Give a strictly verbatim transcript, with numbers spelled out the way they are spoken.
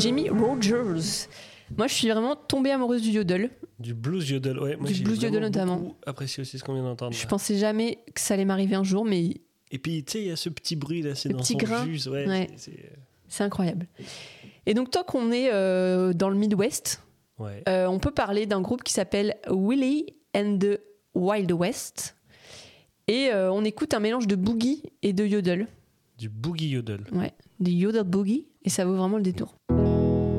Jimmie Rodgers. Moi, je suis vraiment tombée amoureuse du yodel. Du blues yodel, ouais. Moi, du j'ai blues yodel notamment. beaucoup apprécié aussi ce qu'on vient d'entendre. Je là. pensais jamais que ça allait m'arriver un jour, mais Et puis, tu sais, il y a ce petit bruit là, c'est le dans petit son grain. jus. Ouais, Ouais. c'est, c'est... C'est incroyable. Et donc, tant qu'on est euh, dans le Midwest, Ouais. euh, on peut parler d'un groupe qui s'appelle Willie and the Wild West. Et euh, on écoute un mélange de boogie et de yodel. Du boogie yodel. Ouais, du yodel boogie. Et ça vaut vraiment le détour.